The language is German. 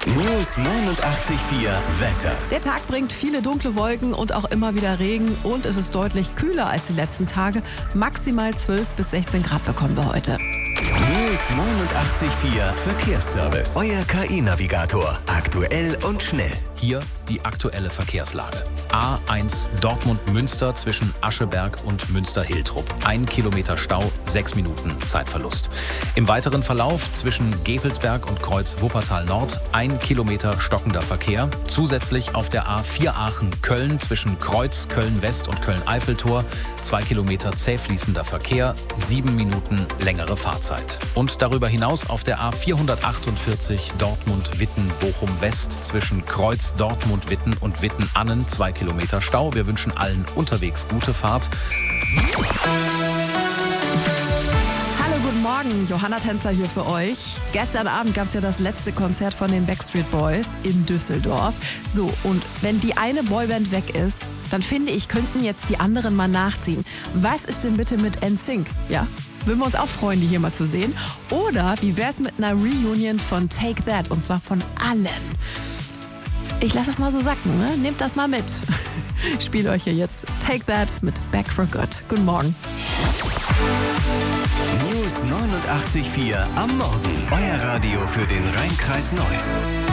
News 89.4 Wetter. Der Tag bringt viele dunkle Wolken und auch immer wieder Regen und es ist deutlich kühler als die letzten Tage. Maximal 12 bis 16 Grad bekommen wir heute. News 89.4 Verkehrsservice. Euer KI-Navigator. Aktuell und schnell. Hier die aktuelle Verkehrslage. A1 Dortmund-Münster zwischen Ascheberg und Münster-Hiltrup. 1 Kilometer Stau, 6 Minuten Zeitverlust. Im weiteren Verlauf zwischen Gevelsberg und Kreuz Wuppertal-Nord 1 Kilometer stockender Verkehr. Zusätzlich auf der A4 Aachen-Köln zwischen Kreuz Köln-West und Köln-Eiffeltor 2 Kilometer zäh fließender Verkehr, 7 Minuten längere Fahrzeit. Und darüber hinaus auf der A448 Dortmund-Witten-Bochum-West zwischen Kreuz Dortmund-Witten und Witten-Annen 2 Kilometer Stau. Wir wünschen allen unterwegs gute Fahrt. Hallo, guten Morgen. Johanna Tänzer hier für euch. Gestern Abend gab es ja das letzte Konzert von den Backstreet Boys in Düsseldorf. So, und wenn die eine Boyband weg ist, dann finde ich, könnten jetzt die anderen mal nachziehen. Was ist denn bitte mit NSYNC? Ja? Würden wir uns auch freuen, die hier mal zu sehen. Oder wie wär's mit einer Reunion von Take That? Und zwar von allen. Ich lasse das mal so sacken, ne? Nehmt das mal mit. Ich spiele euch hier jetzt Take That mit Back for Good. Guten Morgen. News 89.4 am Morgen. Euer Radio für den Rhein-Kreis Neuss.